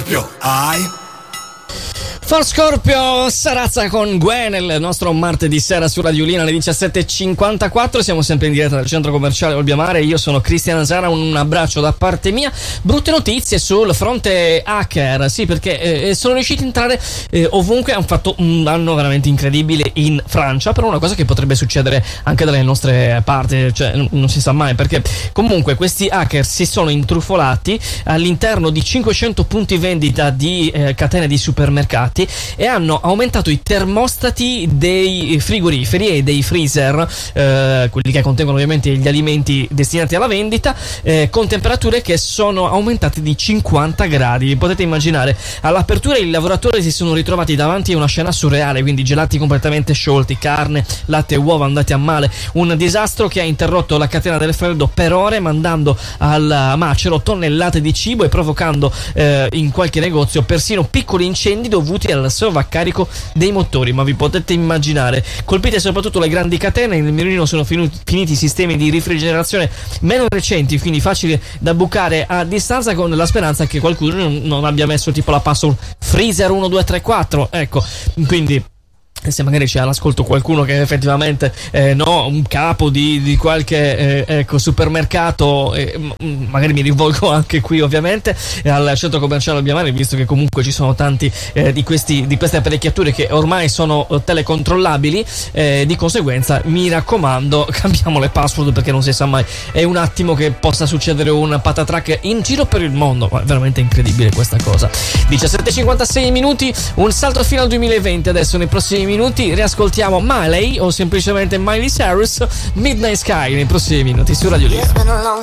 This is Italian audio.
Scorpio, hai? For Scorpio, Sarazza con Gwen, il nostro martedì sera su Radiolina alle 17.54. Siamo sempre in diretta dal centro commerciale Olbiamare. Io sono Cristian Sara, un abbraccio da parte mia. Brutte notizie sul fronte hacker, sì, perché sono riusciti a entrare ovunque. Hanno fatto un danno veramente incredibile in Francia, però una cosa che potrebbe succedere anche dalle nostre parti, cioè non si sa mai, perché comunque questi hacker si sono intrufolati all'interno di 500 punti vendita di catene di supermercati e hanno aumentato i termostati dei frigoriferi e dei freezer, quelli che contengono ovviamente gli alimenti destinati alla vendita, con temperature che sono aumentate di 50 gradi. Potete immaginare, all'apertura i lavoratori si sono ritrovati davanti a una scena surreale, quindi gelati completamente sciolti, carne, latte e uova andati a male, un disastro che ha interrotto la catena del freddo per ore, mandando al macero tonnellate di cibo e provocando in qualche negozio persino piccoli incendi dovuti al sovraccarico dei motori. Ma vi potete immaginare, colpite soprattutto le grandi catene. Nel mirino sono finiti i sistemi di refrigerazione meno recenti, quindi facili da bucare a distanza, con la speranza che qualcuno non abbia messo tipo la password freezer 1234, ecco. Quindi se magari c'è all'ascolto qualcuno che effettivamente un capo di qualche supermercato, magari mi rivolgo anche qui ovviamente al centro commerciale Olbiamare, visto che comunque ci sono tanti di queste apparecchiature che ormai sono telecontrollabili, di conseguenza mi raccomando cambiamo le password, perché non si sa mai, è un attimo che possa succedere un patatrack in giro per il mondo. È veramente incredibile questa cosa. 17:56 minuti, un salto fino al 2020. Adesso nei prossimi minuti riascoltiamo Miley o semplicemente Miley Cyrus, Midnight Sky, nei prossimi minuti su Radio Lira.